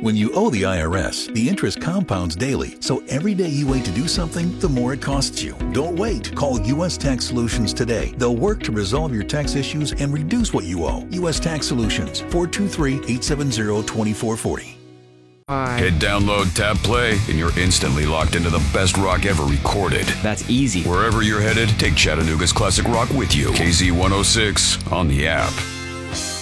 When you owe the IRS, the interest compounds daily, so every day you wait to do something, the more it costs you. Don't wait. Call U.S. Tax Solutions today. They'll work to resolve your tax issues and reduce what you owe. U.S. Tax Solutions, 423-870-2440. Hit download, tap play, and you're instantly locked into the best rock ever recorded. That's easy. Wherever you're headed, take Chattanooga's classic rock with you. KZ106 on the app.